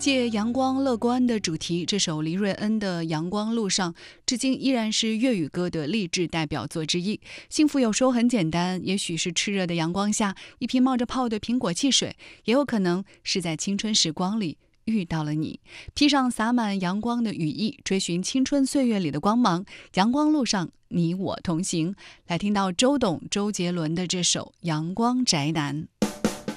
借阳光乐观的主题，这首黎瑞恩的《阳光路上》至今依然是粤语歌的励志代表作之一。幸福有时候很简单，也许是炽热的阳光下一瓶冒着泡的苹果汽水，也有可能是在青春时光里遇到了你。披上洒满阳光的羽翼，追寻青春岁月里的光芒，阳光路上你我同行。来听到周杰伦的这首《阳光宅男》。